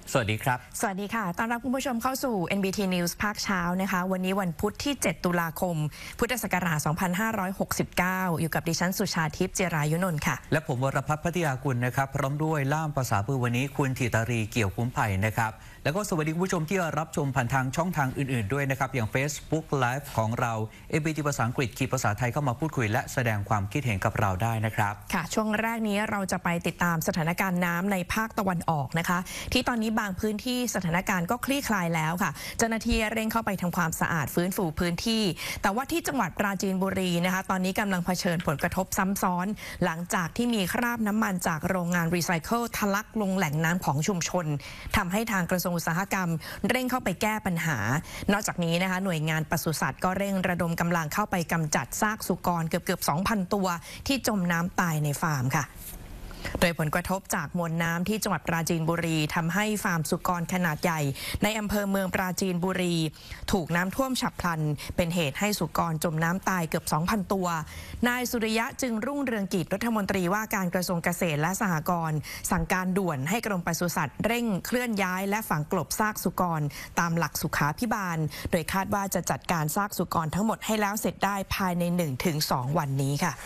สวัสดีครับสวัสดีค่ะต้อนรับคุณผู้ชมเข้าสู่ NBT News ภาคเช้านะคะวันนี้วันพุธที่ 7 ตุลาคม พุทธศักราช 2569 อยู่กับดิฉันสุชาทิพย์ เจรายุนนท์ค่ะและผมวรพัฒน์พัทยากุลนะครับพร้อมด้วยล่ามภาษาปือวันนี้คุณธิตารีเกี่ยวคุ้มไผ่นะครับแล้วก็สวัสดีคุณผู้ชมที่รับชมผ่านทางช่องทางอื่นๆด้วยนะครับอย่าง Facebook Live ของเรา NBT ภาษาอังกฤษขีดภาษาไทยเข้ามาพูดคุยและแสดงความคิดเห็นกับเราได้นะครับค่ะช่วงแรกนี้เราจะไปติดตามสถานการณ์น้ำในภาคตะวันออกนะคะที่ตอนนี้บางพื้นที่สถานการณ์ก็คลี่คลายแล้วค่ะเจ้าหน้าที่เร่งเข้าไปทำความสะอาดฟื้นฟูพื้นที่แต่ว่าที่จังหวัดปราจีนบุรีนะคะตอนนี้กำลังเผชิญผลกระทบซ้ำซ้อนหลังจากที่มีคราบน้ำมันจากโรงงานรีไซเคิลทะลักลงแหล่งน้ำของชุมชนทำให้ทางกระทรวงอุตสาหกรรมเร่งเข้าไปแก้ปัญหานอกจากนี้นะคะหน่วยงานปศุสัตว์ก็เร่งระดมกำลังเข้าไปกำจัดซากสุกรเกือบ 2,000 ตัวที่จมน้ำตายในฟาร์มค่ะโดยผลกระทบจากมวลน้ำที่จังหวัดปราจีนบุรีทำให้ฟาร์มสุกรขนาดใหญ่ในอำเภอเมืองปราจีนบุรีถูกน้ำท่วมฉับพลันเป็นเหตุให้สุกรจมน้ำตายเกือบ 2,000 ตัวนายสุริยะจึงรุ่งเรืองกิจรัฐมนตรีว่าการกระทรวงเกษตรและสหกรณ์สั่งการด่วนให้กรมปศุสัตว์เร่งเคลื่อนย้ายและฝังกลบซากสุกรตามหลักสุขาภิบาลโดยคาดว่าจะจัดการซากสุกรทั้งหมดให้แล้วเสร็จได้ภายใน 1-2 วันนี้ค่ะ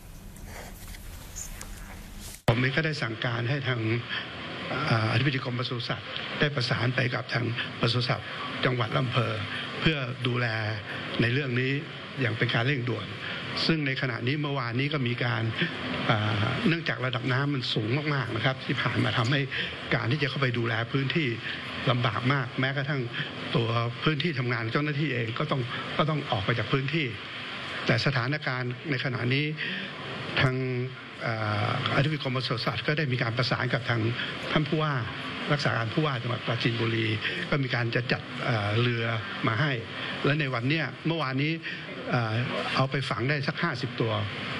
ผมเองก็ได้สั่งการให้ทางอธิบดีกรมปศุสัตว์ได้ประสานไปกับทางปศุสัตว์จังหวัดอำเภอเพื่อดูแลในเรื่องนี้อย่างเป็นการเร่งด่วนซึ่งในขณะนี้เมื่อวานนี้ก็มีการเนื่องจากระดับน้ำมันสูงมากๆนะครับที่ผ่านมาทำให้การที่จะเข้าไปดูแลพื้นที่ลำบากมากแม้กระทั่งตัวพื้นที่ทำงานเจ้าหน้าที่เองก็ต้องออกไปจากพื้นที่แต่สถานการณ์ในขณะนี้ทางอธิบดีกรมปศุสัตว์ก็ได้มีการประสานกับทางท่านผู้ว่ารักษาการผู้ว่าจังหวัดปราจีนบุรีก็มีการจะจัดเรือมาให้และในวันนี้เมื่อวานนี้เอาไปฝังได้สัก50 ตัว